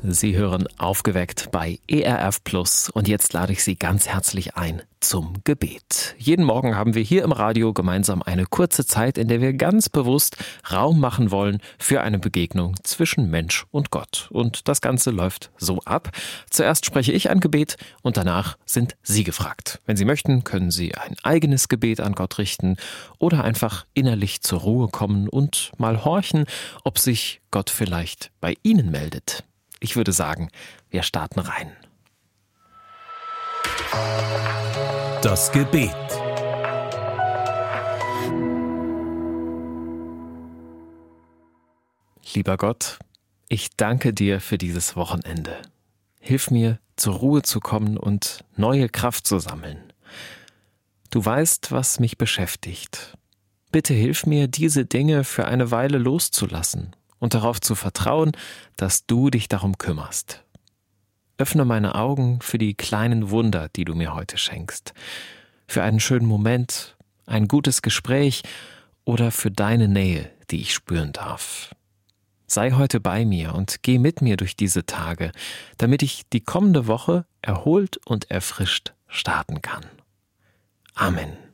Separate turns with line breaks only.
Sie hören Aufgeweckt bei ERF Plus und jetzt lade ich Sie ganz herzlich ein zum Gebet. Jeden Morgen haben wir hier im Radio gemeinsam eine kurze Zeit, in der wir ganz bewusst Raum machen wollen für eine Begegnung zwischen Mensch und Gott. Und das Ganze läuft so ab. Zuerst spreche ich ein Gebet und danach sind Sie gefragt. Wenn Sie möchten, können Sie ein eigenes Gebet an Gott richten oder einfach innerlich zur Ruhe kommen und mal horchen, ob sich Gott vielleicht bei Ihnen meldet. Ich würde sagen, wir starten rein.
Das Gebet.
Lieber Gott, ich danke dir für dieses Wochenende. Hilf mir, zur Ruhe zu kommen und neue Kraft zu sammeln. Du weißt, was mich beschäftigt. Bitte hilf mir, diese Dinge für eine Weile loszulassen und darauf zu vertrauen, dass du dich darum kümmerst. Öffne meine Augen für die kleinen Wunder, die du mir heute schenkst. Für einen schönen Moment, ein gutes Gespräch oder für deine Nähe, die ich spüren darf. Sei heute bei mir und geh mit mir durch diese Tage, damit ich die kommende Woche erholt und erfrischt starten kann. Amen.